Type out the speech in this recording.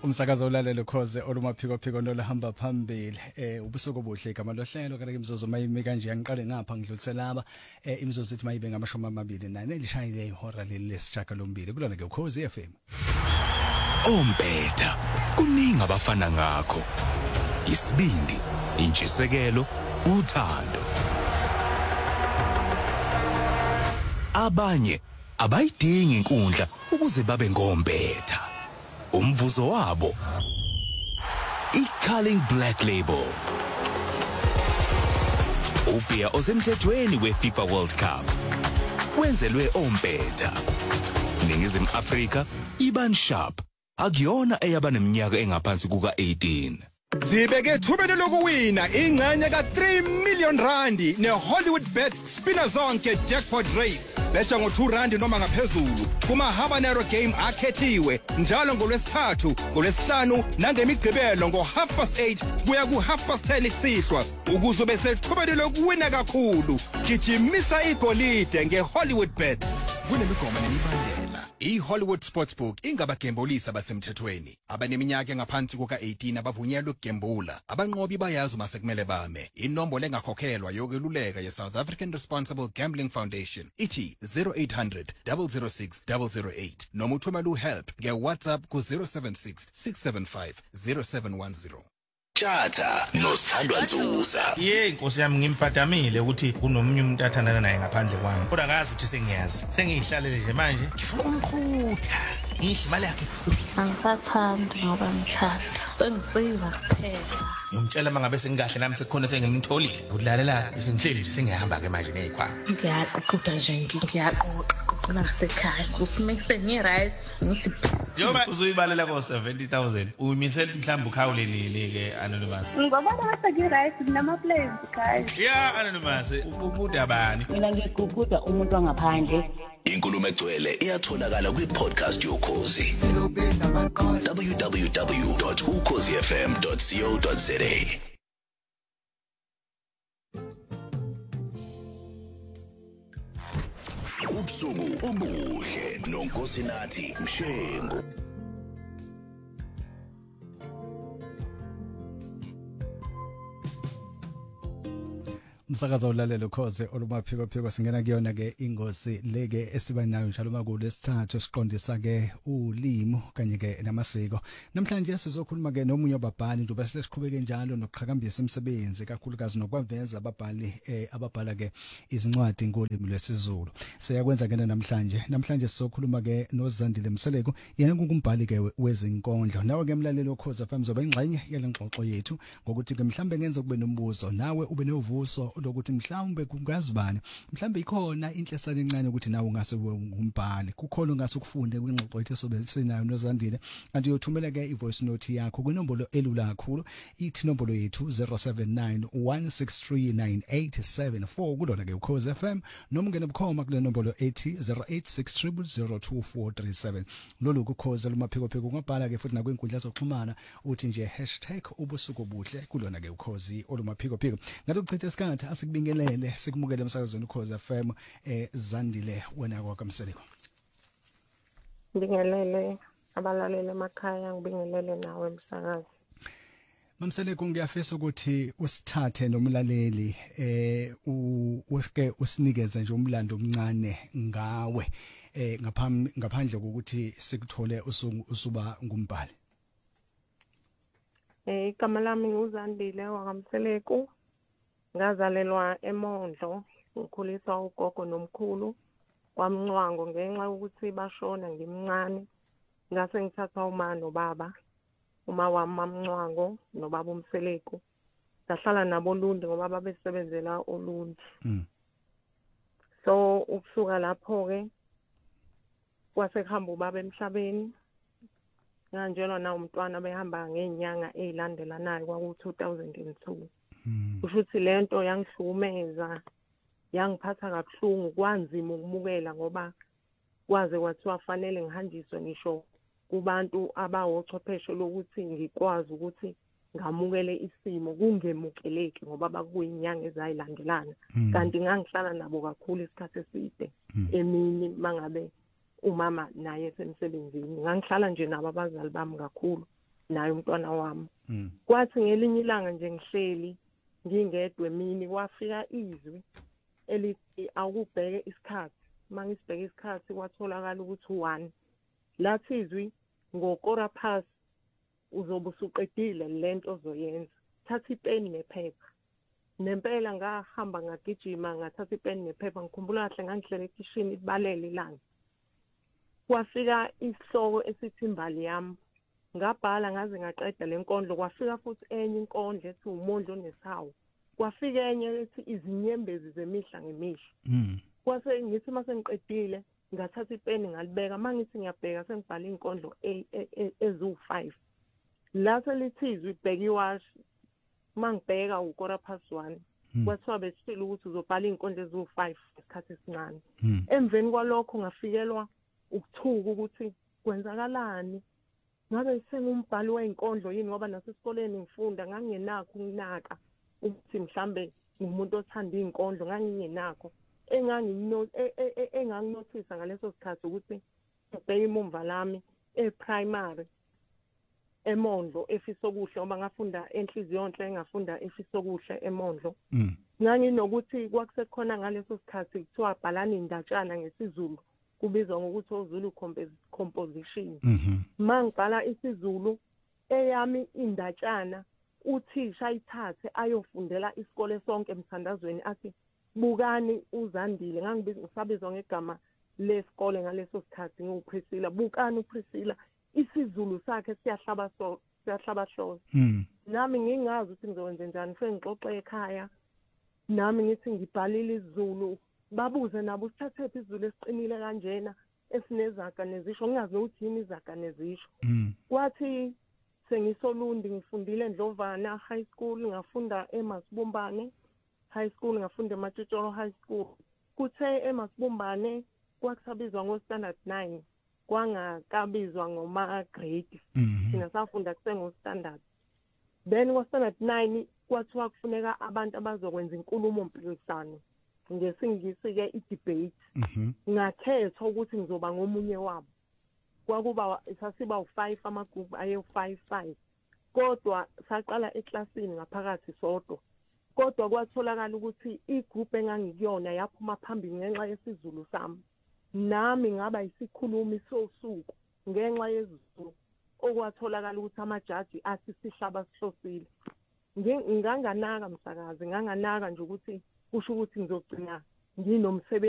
Umsakazo ulalelo khoze olumaphiko phiko nolahamba phambili ubusuku obuhle igama lohlelo kanti imizuzu mayimi kanje yangiqale ngapha ngidlulisela laba imizuzu ethi mayibe ngamashumi amabili nane lishayile ihora lesishaka lombili kulona ke ukhozi FM. Ompetha kuningi abafana ngakho isibindi intshisekelo uthando abanye abayidingi inkundla ukuze babe ngompetha umvuzo wabo iCulling Black Label ubia osemthethweni weFIFA World Cup wenzelwe ompetha Ningizimu Afrika Iban Sharp akuyona eyabaneminyaka engaphansi kuka 18 Sibeke thubeni lokuwina ingxenye ka3 million randi neHollywoodBet spinner zonke jackpot race betha ngo2 noma ngaphezulu kuma Habanero game akhethiwe njalo ngolwesithathu ngolwesihlanu nangemigqibelo ngo8:30 kuya ku10:30 kusihlwa ukuze bese thubeni lokuwina kakhulu gijimisa igolide ngeHollywoodBet kunemigomo nemibandela iHollywood Sportsbook ingabagembolisi basemthethweni abaneminyaka engaphansi kuka 18 abavunyelwe ukugembula abanqobi bayazi uma sekumele bame inombolo engakhokhelwa yokweluleka yeSouth African Responsible Gambling Foundation ithi 0800 006 008 noma uthumela uhelp ngeWhatsApp ku 076 675 0710 Tjatha noSithandwa Nzuza. Inkosi yami ngimphadamile ukuthi kunomunye umuntu athandana naye ngaphandle kwami. Kodwa ngazi ukuthi sengiyazi. Sengihlalele nje manje ngifuna umqhutha. Ngihle imali yakhe. Angisathandi ngoba ngithanda. Sengisiza kuphela. Ngimtshela mangabe sengahle nami sekukhona sengimtholile. Udlalela bese ngihleli nje sengihamba ke manje nezikhwama. Ngiyaqoqa nje ngiyaqoqa. Nasekhaya kusimekise ngiright ngithi njengoba uzoyibalela ko 70,000 uyimisela mhlawumbe ukhawulelile ke Anonymous ngibona bese ngiright kunama plans guys yeah Anonymous ubuda bani mina ngiguguda umuntu wangaphandle Inkulumo egcwele iyatholakala kwi-podcast yokhozi www.ukhozifm.co.za Ubusuku obuhle noNkosinathi Mshengu Umsakazo ulalelo khoze olumaphiko phiko singena kuyona ke ingosi leke esiba nayo njalo makulo lesithathu siqondisa ke ulimo kanye ke namasiko namhlanje sizokhuluma ke nomunye wababhali nje bese siqhubeke njalo nokuqhakambisa imisebenzi kakhulukazi nokwaveza ababhali ababhala ke izincwadi ngolimi lwesiZulu siyakwenza ke namhlanje sizokhuluma ke noZandile Mseleko yena kungumbhali ke wezinkondlo nawe ke mlaleli okhoza FM zoba ingxenye yalengxoxo yethu ngokuthi ke mhlambe ngenze kube nombuzo nawe ube novuso lokuthi mhlawumbe kungazibani mhlawumbe ikhona inhlesana encane ukuthi nawe ungase ngumbhali kukhona ongase ukufunde kwingxoxo yethu sobesinayo noZandile kanti uyothumela ke ivoice note yakho kwinombolo elula kakhulu ithi inombolo yethu 0791639874 kulona ke ukhozi FM noma ungene bukhoma kule nombolo ethi 0860002437 lolu ukhozi lumaphiko phiko ungabhala ke futhi nakwinkundla zokuxhumana uthi nje #ubusuku obuhle kulona ke ukhozi olumaphiko phiko ngalokuchitha isikhathi asikubingelele sikumukele emsakazweni ukhozi FM Zandile wena kwaMseleko Ngibingelele abalaleli emakhaya ngibingelele nawe emsakazi Mamseleko ngiyafisa ukuthi usithathe nomlaleli uske usinikeze nje umlando omncane ngawe ngaphandle kokuthi sikuthole usuba ngumbhali igama lami nguZandile waKwaMseleko ngazalelwa eMondlo ngikhuliswa ugogo nomkhulu kwaMncwango ngenxa ukuthi bashona ngimncane ngase ngithatha uma nobaba uma wami maMncwango nobaba uMseleko sahlala nabo Lundi ngoba babesebenzela uLundi so ukusuka lapho ke kwasekuhamba ubaba emhlabeni nganjelo na umntwana behamba ngenyanga ezilandelanayo kwaku2002 Ushuthi lento yangihlukumeza yangiphatha kabuhlungu kwanzima ukumukela ngoba kwaze kwathiwa fanele ngihanjiswe ngisho kubantu abawochwepheshe lokuthi ngikwazi ukuthi ngamukele isimo kungemukeleki ngoba bakuyinyanga ezayilandelana kanti ngangihlala nabo kakhulu isikhathi eside emini mangabe umama naye esemsebenzini ngangihlala nje nabo abazali bami kakhulu naye umntwana wami. Kwathi ngelinye ilanga nje ngihleli ngingedwe emini kwafika izwi elithi awukubheke isikhathi. Mangisibheke isikhathi kwatholakala ukuthi 1. Lathi izwi ngokora past uzobe usuqedile lento ozoyenza. Thatha ipeni nephepha. Nempela ngahamba ngagijima ngathatha ipeni nephepha ngikhumbula kahle ngangihlela ekitchen ibalele ilanga. Kwafika isihloko esithi imbali yami. Ngabhala ngaze ngaqeda lenkondlo kwafika futhi enye inkondlo ethi umondlo nesawu. Kwafika enye ethi izinyembezi zemihla ngemihla. Kwase ngithi mase ngiqedile ngathatha ipeni ngalibeka mangithi ngiyabheka sengibhala inkondlo ezu5. Lapho lithizwe ibheka iwashi mangibheka ukora past 1 kwathiwa besicela ukuthi uzobhala inkondlo ezu5 isikhathi esincane. Emveni kwalokho ngafikelwa ukuthuka ukuthi kwenzakalani. Ngabe sengumbhali weinkondlo yini ngoba nasesikoleni ngifunda ngangingenakho ukunaka ukuthi mhlambe ngumuntu othanda inkondlo ngangingenakho. Enganginothisa ngaleso sikhathi ukuthi ngibheke imumva lami primary eMondlo efisokuhle ngoba ngafunda enhliziyonhle engafunda efisokuhle eMondlo. Nganginokuthi kwakusekhona ngaleso sikhathi kuthiwa bhalani indatshana ngesizulu kubizwa ngokuthi oZulu composition. Mangibhala isiZulu eyami indatshana uthisha ayithathe ayofundela isikole sonke emthandazweni athi bukani uZandile ngisabizwa ngegama lesikole ngaleso sikhathi nguPriscilla bukani uPriscilla isiZulu sakhe siyahlaba hlozo. Nami ngingazi ukuthi ngizokwenza njani sengixoxe ekhaya nami ngithi ngibhalile isiZulu babuze nabo sithathephi isiZulu esiqinile kanjena esinezaga nezisho ngingazi ukuthi yini izaga nezisho. Kwathi sengisolundi ngifundile eNdlovana High School ngafunda eMasibumbane High School ngafunda eMatshitsholo High School. Kuthe eMasibumbane kwakusabizwa ngo-standard 9 kwangakabizwa ngoma grade. Sina safunda kusengo-standard. Then ngo-standard 9 kwathiwa kufuneka abantu abazokwenza inkulumo mpikisano. Ngesingisi-ke i-debate. Ngakhetha ukuthi ngizoba ngomunye wabo. Kwakuba sasiba u5 amagroup aye u5. Kodwa saqala eklasini ngaphakathi sodwa. Kodwa kwatholakala ukuthi igroup engangikuyona yaphuma phambili ngenxa yesiZulu sami. Nami ngaba isikhulumi sosuku ngenxa yesiZulu. Okwatholakala ukuthi amajaji athi sihlaba sihlosile. Nganganaka msakazi nganganaka nje ukuthi kusho ukuthi ngizogcina nginomsebenzi